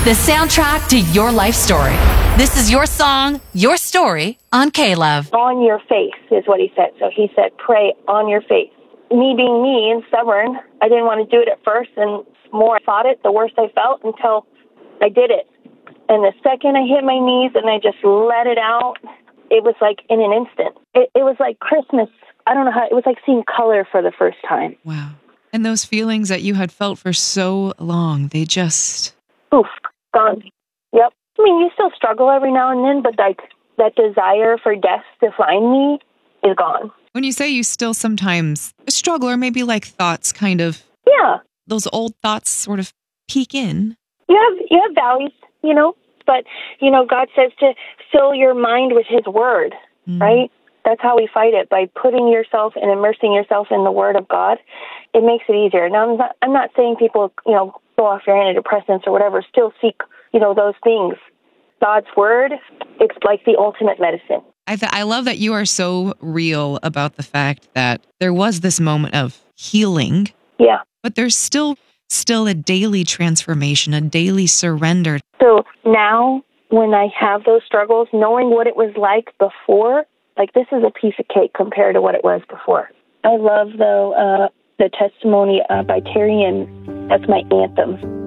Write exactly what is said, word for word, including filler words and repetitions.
the soundtrack to your life story. This is your song, your story on K-Love. On your face is what he said. So he said, pray on your face. Me being me and stubborn, I didn't want to do it at first, and the more I fought it, the worse I felt until I did it. And the second I hit my knees and I just let it out, it was like in an instant. It, it was like Christmas. I don't know how, it was like seeing color for the first time. Wow. And those feelings that you had felt for so long, they just... Oof, gone. Yep. I mean, you still struggle every now and then, but like that desire for death to find me is gone. When you say you still sometimes struggle, or maybe like thoughts kind of... Yeah. Those old thoughts sort of peek in. You have, you have valleys, you know, but, you know, God says to fill your mind with his word, mm. right? That's how we fight it, by putting yourself and immersing yourself in the word of God. It makes it easier. Now, I'm not, I'm not saying people, you know, go off your antidepressants or whatever, still seek, you know, those things. God's word, it's like the ultimate medicine. I th- I love that you are so real about the fact that there was this moment of healing. Yeah. But there's still still a daily transformation, a daily surrender. So now when I have those struggles, knowing what it was like before, like this is a piece of cake compared to what it was before. I love, though, uh, the testimony uh, by Terry, and that's my anthem.